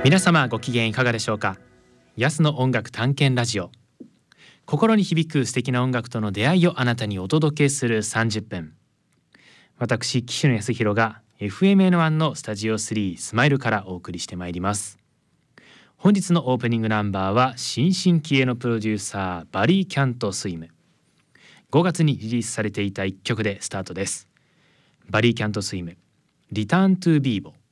皆様ご機嫌いかがでしょうか。安の音楽探検ラジオ、心に響く素敵な音楽との出会いをあなたにお届けする30分。私岸野康弘が FMN1 のスタジオ3スマイルからお送りしてまいります。本日のオープニングナンバーは新進気鋭のプロデューサーバリー・キャント・スイム。5月にリリースされていた1曲でスタートです。バリー・キャント・スイム、リターン・トゥ・ビーボー。